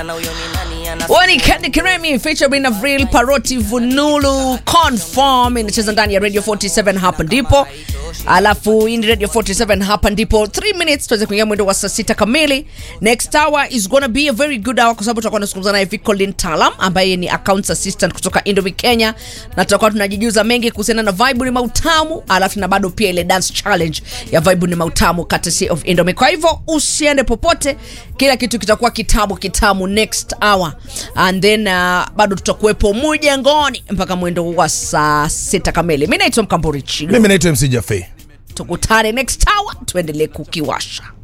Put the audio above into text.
Wani Candy Kiremi featuring Avril Paroti Vunulu Confirm inacheza ndani ya Radio 47 hapa ndipo. Alafu in Radio 47 hapa ndipo 3 minutes tuweze kuingia mwendo wa saa 6 kamili. Next hour is gonna be a very good hour kwa sababu tutakuwa tunazungumza naye Colin Talam ambaye ni accounts assistant kutoka Indomie Kenya, na tutakuwa tunajijuza mengi kuhusiana na Vibe ni Mautamu, alafu na bado pia ile dance challenge ya Vibe ni Mautamu courtesy of Indomie. Kwa hivyo usiende popote, kila kitu kitakuwa kitamu next hour, and then bado tutakuwepo mjengoni mpaka mwendo wa saa 6 kamili. Mimi naitwa Mkamburi Chigo. Mimi naitwa MC Jaffe. Tukutane next hour, tuendelee kukiwasha.